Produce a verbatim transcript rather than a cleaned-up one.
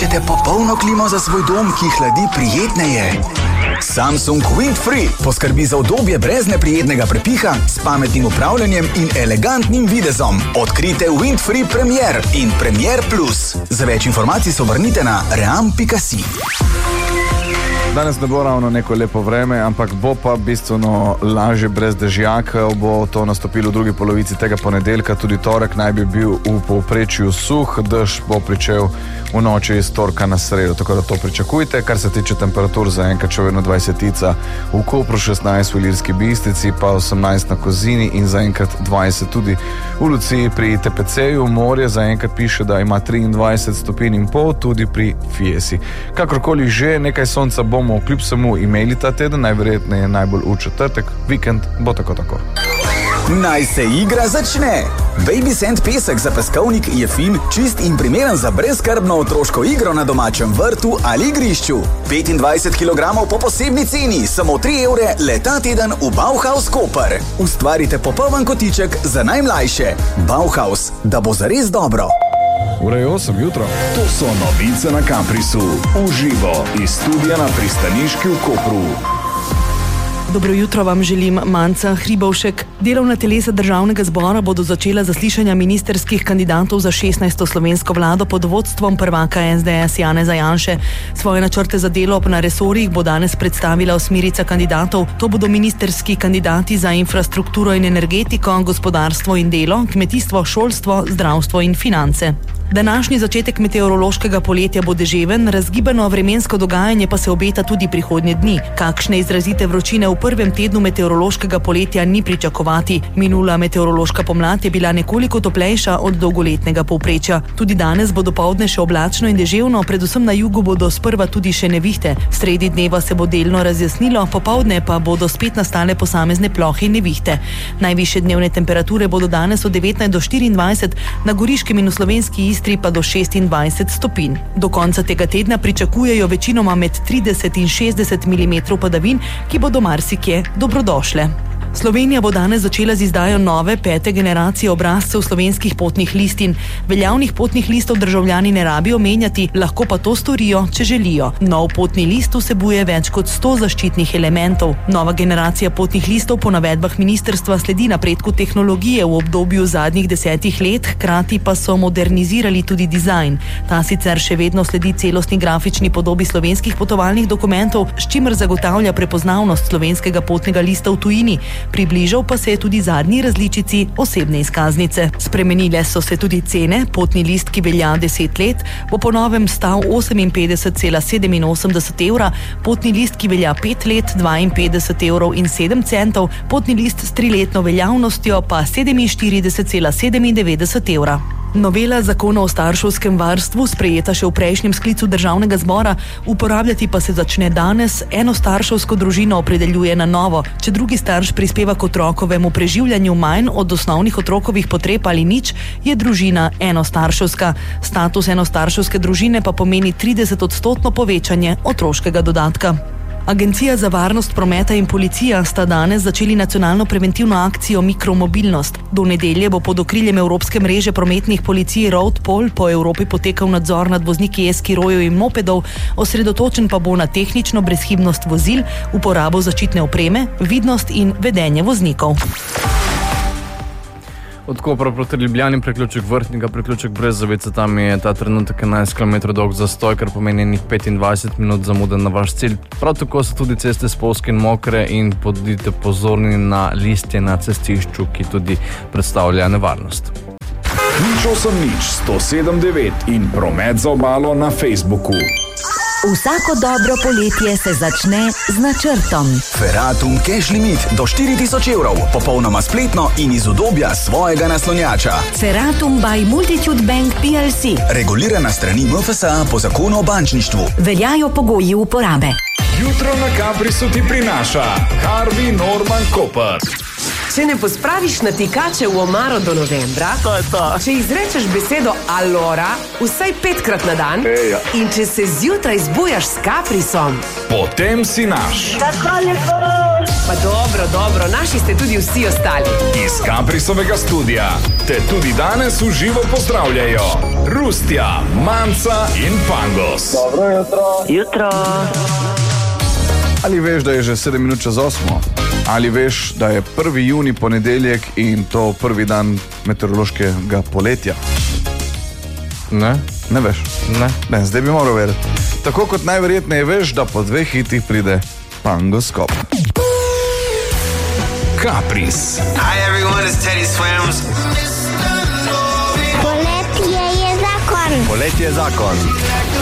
Iščete popolno klimo za svoj dom, ki hladi prijetneje? Samsung Windfree poskrbi za udobje brez neprijetnega prepiha, s pametnim upravljanjem in elegantnim videzom. Odkrite Windfree Premier in Premier Plus. Za več informacij se obrnite na ream pika si. Danes ne bo ravno neko lepo vreme, ampak bo pa bistveno lažje brez dežjaka. Bo to nastopilo v drugi polovici tega ponedeljka, tudi torek naj bi bil v povprečju suh, dež bo pričel v noči iz torka na sredo, tako da to pričakujte. Kar se tiče temperatur, zaenkrat še vedno dvajsetica v Kopru, šestnajst v Ilirski Bistrici, pa osemnajst na Kozini in zaenkrat dvajset tudi v Luciji. Pri te pe ceju morje zaenkrat piše, da ima triindvajset stopinj in pol, tudi pri Fiesi. Kakorkoli že, nekaj sonca bomo kljub samo imeli ta teden, najverjetneje najbolj v četrtek, vikend bo tako tako. Naj se igra začne! Baby Sand pesek za peskovnik je fin, čist in primeren za brezskrbno otroško igro na domačem vrtu ali igrišču. petindvajset kilogramov po posebni ceni, samo tri evre le ta teden v Bauhaus Koper. Ustvarite popoln kotiček za najmlajše. Bauhaus, da bo zares dobro. Ura je osem jutro. To so novice na Caprisu. Uživo iz studia na pristaniški v Kopru. Dobro jutro vam želim, Manca Hribovšek. Delovna telesa Državnega zbora bodo začela zaslišanja ministerskih kandidatov za šestnajsto slovensko vlado pod vodstvom prvaka es de es Janeza Janše. Svoje načrte za delo na resorjih bo danes predstavila osmerica kandidatov. To bodo ministerski kandidati za infrastrukturo in energetiko, gospodarstvo in delo, kmetijstvo, šolstvo, zdravstvo in finance. Današnji začetek meteorološkega poletja bo deževen, razgibano vremensko dogajanje pa se obeta tudi prihodnje dni. Kakšne izrazite vročine v prvem tednu meteorološkega poletja ni pričakovati. Minula meteorološka pomlad je bila nekoliko toplejša od dolgoletnega povprečja. Tudi danes bo dopoldne še oblačno in deževno, predvsem na jugu bodo sprva tudi še nevihte. Sredi dneva se bo delno razjasnilo, popoldne pa bodo spet nastale posamezne plohe in nevihte. Najvišje dnevne temperature bodo danes od devetnajst do štiriindvajset, na Goriškem in v Slovenski Istri pa do šestindvajset stopinj. Do konca tega tedna pričakujejo večinoma med trideset in šestdeset milimetrov padavin, ki bodo marsikje dobrodošle. Slovenija bo danes začela z izdajo nove pete generacije obrazcev slovenskih potnih listin. Veljavnih potnih listov državljani ne rabijo menjati, lahko pa to storijo, če želijo. Nov potni list vsebuje več kot sto zaščitnih elementov. Nova generacija potnih listov po navedbah ministrstva sledi napredku tehnologije v obdobju zadnjih desetih let, hkrati pa so modernizirali tudi dizajn. Ta sicer še vedno sledi celostni grafični podobi slovenskih potovalnih dokumentov, s čimer zagotavlja prepoznavnost slovenskega potnega lista v tujini. Približal pa se je tudi zadnji različici osebne izkaznice. Spremenile so se tudi cene. Potni list, ki velja deset let, bo po novem stal oseminpetdeset cela sedeminosemdeset evra, potni list, ki velja pet let, dvainpetdeset evrov in sedem centov, potni list s triletno veljavnostjo pa sedeminštirideset cela sedemindevetdeset evra. Novela zakona o starševskem varstvu, sprejeta še v prejšnjem sklicu Državnega zbora, uporabljati pa se začne danes. Eno starševsko družino opredeljuje na novo. Če drugi starš prispeva k otrokovemu preživljanju manj od osnovnih otrokovih potreb ali nič, je družina enostarševska. Status enostarševske družine pa pomeni trideset odstotno povečanje otroškega dodatka. Agencija za varnost prometa in policija sta danes začeli nacionalno preventivno akcijo Mikromobilnost. Do nedelje bo pod okriljem Evropske mreže prometnih policij Roadpol po Evropi potekal nadzor nad vozniki e-skirojev in mopedov, osredotočen pa bo na tehnično brezhibnost vozil, uporabo zaščitne opreme, vidnost in vedenje voznikov. Od Kopra proti Ljubljani priključek Vrhnika, priključek Brezovice, tam je ta trenutek enajst kilometrov dolg zastoj, kar pomeni enih petindvajset minut zamude na vaš cilj. Prav tako so tudi ceste spolzke in mokre in bodite pozorni na listje na cestišču, ki tudi predstavlja nevarnost. Nič osem nič sto sedem devet in promet za obalo na Facebooku. Vsako dobro poletje se začne z načrtom. Ferratum Cash Limit do štiri tisoč evrov, popolnoma spletno in iz udobja svojega naslonjača. Ferratum by Multitude Bank P L C. Regulirana strani M F S A po zakonu o bančništvu. Veljajo pogoji uporabe. Jutro na Caprisu ti prinaša Harvey Norman Koper. Če ne pospraviš natikače v omaro do novembra, to je to. Če izrečeš besedo alora vsaj petkrat na dan Eja. In če se zjutraj zbujaš s Caprisom, potem si naš. Tako lepo. Pa dobro, dobro, naši ste tudi vsi ostali. Iz Kaprisovega studia te tudi danes v živo pozdravljajo Rustja, Manca in Pangos. Dobro jutro. Jutro. Ali veš, da je že sedem minut čez osmo? Ali veš, da je prvi junij ponedeljek in to prvi dan meteorološkega poletja? Ne? Ne veš? Ne. Ne, zdaj bi moral verjeti. Tako kot najverjetneje veš, da po dveh hitih pride Pangoskop. Kapris. Hi everyone, it's Teddy Swims. Poletje je zakon. Poletje je zakon.